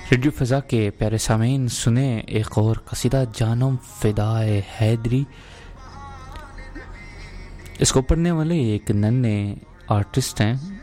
Radio फ़ज़ा के प्यारे सामीन, सुने एक और कसीदा जानम फ़िदाए हैदरी। इसको पढ़ने वाले एक नन्हे आर्टिस्ट हैं